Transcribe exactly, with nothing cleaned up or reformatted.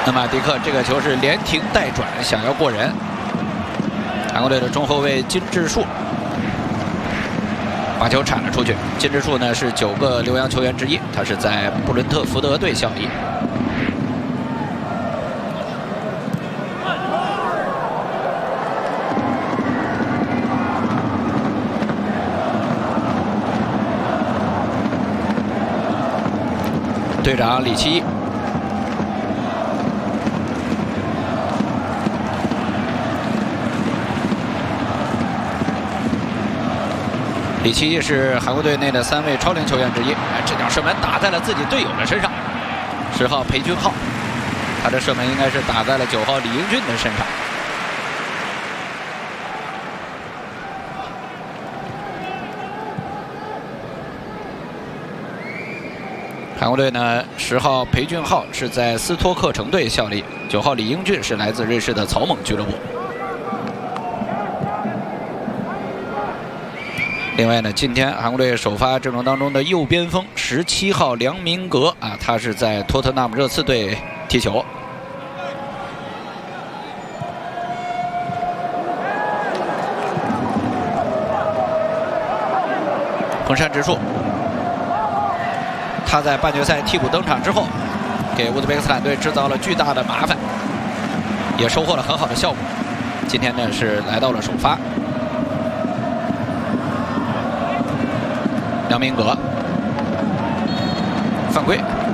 那么迪克这个球是连停带转，想要过人。韩国队的中后卫金智树把球铲了出去。金智树呢是九个留洋球员之一，他是在布伦特福德队效力。队长李奇义。李奇义是韩国队内的三位超龄球员之一，哎，这脚射门打在了自己队友的身上。十号裴俊浩，他的射门应该是打在了九号李英俊的身上。韩国队呢，十号裴俊浩是在斯托克城队效力，九号李英俊是来自瑞士的草蜢俱乐部。另外呢，今天韩国队首发阵容当中的右边锋十七号梁明格啊，他是在托特纳姆热刺队踢球。横山直树，他在半决赛替补登场之后，给乌兹别克斯坦队制造了巨大的麻烦，也收获了很好的效果。今天呢是来到了首发。梁明格犯规。